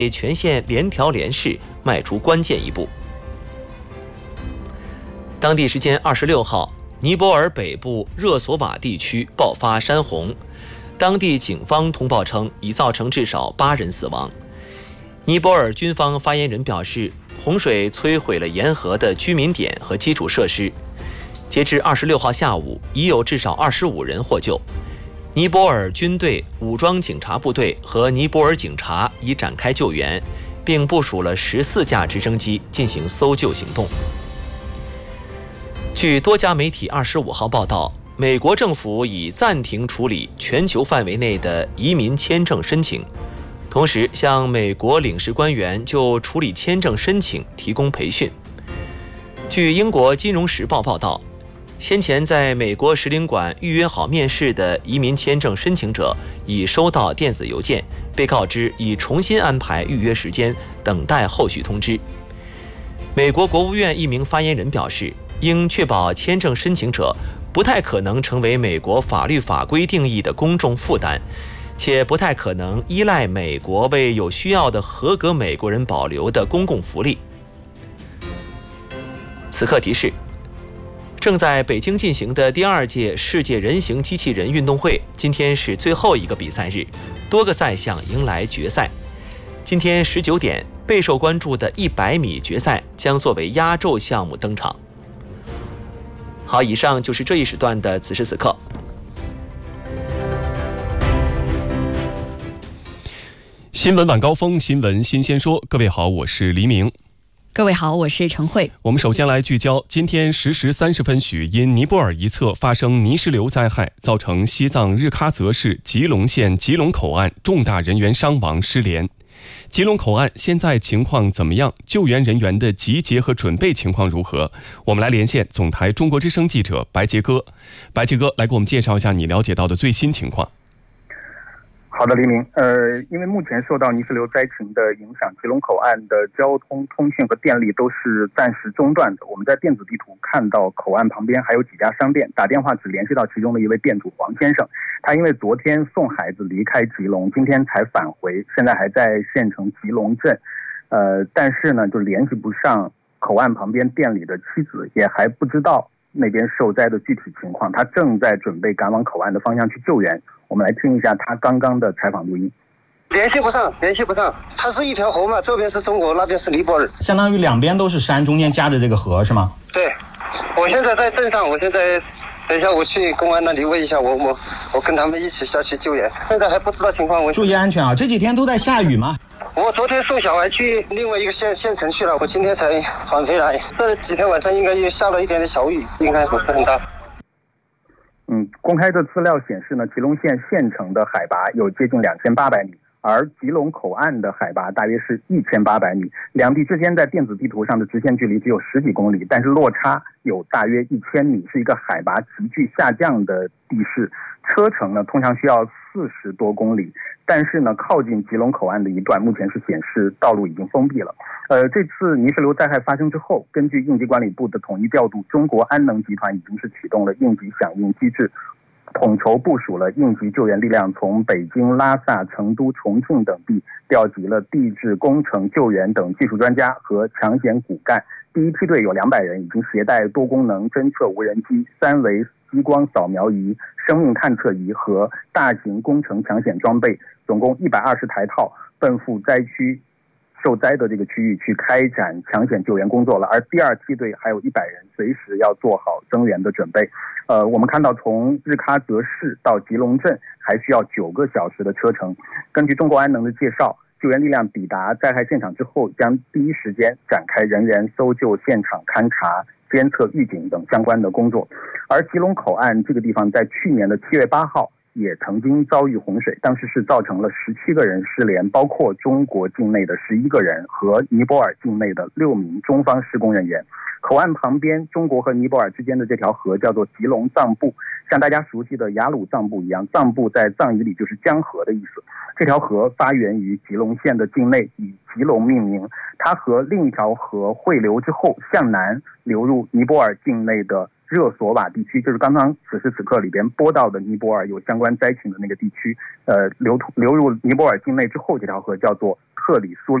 全线联调联试迈出关键一步。当地时间26号，尼泊尔北部热索瓦地区爆发山洪，当地警方通报称已造成至少8人死亡。尼泊尔军方发言人表示，洪水摧毁了沿河的居民点和基础设施。截至26号下午，已有至少25人获救。尼泊尔军队、武装警察部队和尼泊尔警察已展开救援，并部署了14架直升机进行搜救行动。据多家媒体25号报道，美国政府已暂停处理全球范围内的移民签证申请，同时向美国领事官员就处理签证申请提供培训。据英国《金融时报》报道，先前在美国使领馆预约好面试的移民签证申请者已收到电子邮件，被告知已重新安排预约时间，等待后续通知。美国国务院一名发言人表示，应确保签证申请者不太可能成为美国法律法规定义的公众负担，且不太可能依赖美国为有需要的合格美国人保留的公共福利。此刻提示，正在北京进行的第2届世界人形机器人运动会，今天是最后一个比赛日，多个赛项迎来决赛。今天19点，备受关注的100米决赛将作为压轴项目登场。好，以上就是这一时段的此时此刻。 新闻晚高峰，新闻新鲜说。各位好，我是黎明。 各位好，我是陈慧。 我们首先来聚焦，今天10时30分许，因尼泊尔一侧发生泥石流灾害，造成西藏日喀则市吉隆县吉隆口岸重大人员伤亡失联。吉隆口岸现在情况怎么样？救援人员的集结和准备情况如何？我们来连线总台中国之声记者白杰哥。白杰哥，来给我们介绍一下你了解到的最新情况。 好的，黎明。因为目前受到泥石流灾情的影响，吉隆口岸的交通、通讯和电力都是暂时中断的。我们在电子地图看到口岸旁边还有几家商店，打电话只联系到其中的一位店主黄先生。他因为昨天送孩子离开吉隆，今天才返回，现在还在县城吉隆镇。但是呢，就联系不上口岸旁边店里的妻子，也还不知道那边受灾的具体情况。他正在准备赶往口岸的方向去救援。我们来听一下他刚刚的采访录音。 联系不上，它是一条河嘛，这边是中国，那边是尼泊尔， 相当于两边都是山，中间夹着这个河是吗？ 对，我现在在镇上，等一下我去公安那里问一下，我跟他们一起下去救援，现在还不知道情况。 注意安全啊！这几天都在下雨吗？ 我昨天送小孩去另外一个县城去了，我今天才返回来。这几天晚上应该又下了一点点小雨，应该不是很大。 公开的资料显示呢，吉隆县县城的海拔有接近2800米，而吉隆口岸的海拔大约是1800米，两地之间在电子地图上的直线距离只有10几公里，但是落差有大约1000米，是一个海拔急剧下降的地势。车程呢通常需要40多公里，但是呢靠近吉隆口岸的一段目前是显示道路已经封闭了。这次泥石流灾害发生之后，根据应急管理部的统一调度，中国安能集团已经是启动了应急响应机制，统筹部署了应急救援力量，从北京、拉萨、成都、重庆等地调集了地质、工程、救援等技术专家和抢险骨干。第一梯队有200人，已经携带多功能侦测无人机、3维激光扫描仪、生命探测仪和大型工程抢险装备，总共120台套，奔赴灾区受灾的这个区域去开展抢险救援工作了。而第2梯队还有100人，随时要做好增援的准备。我们看到从日喀则市到吉隆镇还需要9个小时的车程。根据中国安能的介绍，救援力量抵达灾害现场之后，将第一时间展开人员搜救、现场勘查、监测预警等相关的工作。而吉隆口岸这个地方在去年的7月8号也曾经遭遇洪水，当时是造成了17个人失联，包括中国境内的11个人和尼泊尔境内的6名中方施工人员。口岸旁边，中国和尼泊尔之间的这条河叫做吉隆藏布，像大家熟悉的雅鲁藏布一样，藏布在藏语里就是江河的意思。这条河发源于吉隆县的境内，以吉隆命名。它和另一条河汇流之后，向南流入尼泊尔境内的热索瓦地区，就是刚刚此时此刻里边播到的尼泊尔有相关灾情的那个地区，流入尼泊尔境内之后，这条河叫做克里苏